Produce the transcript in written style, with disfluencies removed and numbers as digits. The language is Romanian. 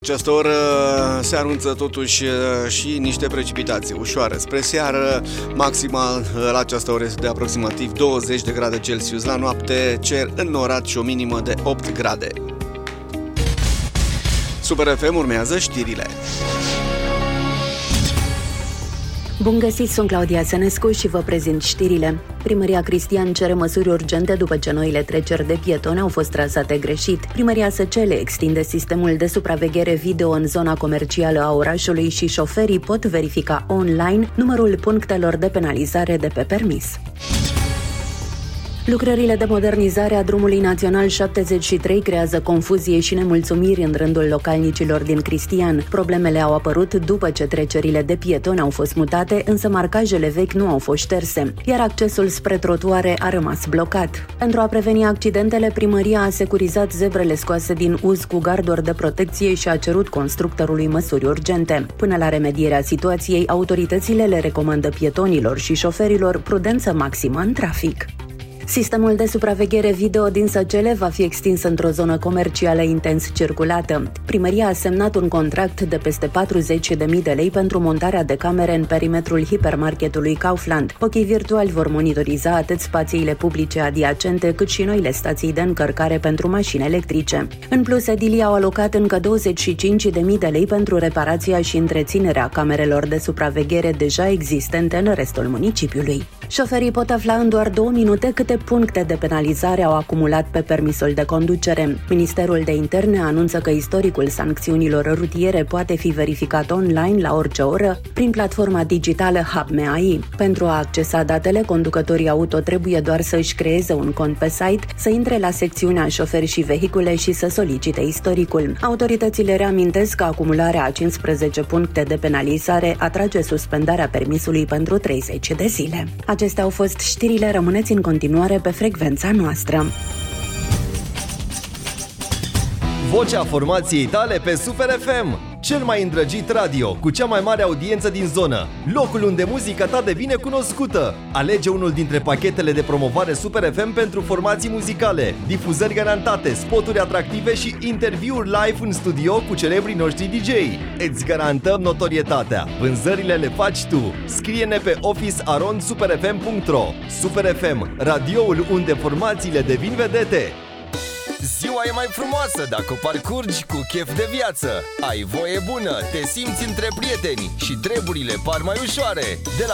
Această oră se anunță totuși și niște precipitații ușoare. Spre seară, maxima la această oră este de aproximativ 20 de grade Celsius. La noapte, cer înnorat și o minimă de 8 grade. Super FM urmează știrile. Bun găsit, sunt Claudia Sănescu și vă prezint știrile. Primăria Cristian cere măsuri urgente după ce noile treceri de pietoni au fost trasate greșit. Primăria Săcele extinde sistemul de supraveghere video în zona comercială a orașului și șoferii pot verifica online numărul punctelor de penalizare de pe permis. Lucrările de modernizare a drumului național 73 creează confuzie și nemulțumiri în rândul localnicilor din Cristian. Problemele au apărut după ce trecerile de pietoni au fost mutate, însă marcajele vechi nu au fost șterse, iar accesul spre trotuare a rămas blocat. Pentru a preveni accidentele, primăria a securizat zebrele scoase din uz cu garduri de protecție și a cerut constructorului măsuri urgente. Până la remedierea situației, autoritățile le recomandă pietonilor și șoferilor prudență maximă în trafic. Sistemul de supraveghere video din Săcele va fi extins într-o zonă comercială intens circulată. Primăria a semnat un contract de peste 40.000 de lei pentru montarea de camere în perimetrul hipermarketului Kaufland. Ochii virtuali vor monitoriza atât spațiile publice adiacente, cât și noile stații de încărcare pentru mașini electrice. În plus, edilii au alocat încă 25.000 de lei pentru reparația și întreținerea camerelor de supraveghere deja existente în restul municipiului. Șoferii pot afla în doar 2 minute câte puncte de penalizare au acumulat pe permisul de conducere. Ministerul de Interne anunță că istoricul sancțiunilor rutiere poate fi verificat online la orice oră prin platforma digitală HubMeAI. Pentru a accesa datele, conducătorii auto trebuie doar să își creeze un cont pe site, să intre la secțiunea șoferi și vehicule și să solicite istoricul. Autoritățile reamintesc că acumularea a 15 puncte de penalizare atrage suspendarea permisului pentru 30 de zile. Acestea au fost știrile, rămâneți în continuare pe frecvența noastră. Vocea formației tale pe Super FM, cel mai îndrăgit radio cu cea mai mare audiență din zonă, locul unde muzica ta devine cunoscută. Alege unul dintre pachetele de promovare Super FM pentru formații muzicale, difuzări garantate, spoturi atractive și interviuri live în studio cu celebrii noștri DJ. Îți garantăm notorietatea. Vânzările le faci tu. Scrie-ne pe office@superfm.ro. Super FM, radioul unde formațiile devin vedete. Ziua e mai frumoasă dacă o parcurgi cu chef de viață. Ai voie bună, te simți între prieteni și treburile par mai ușoare. De la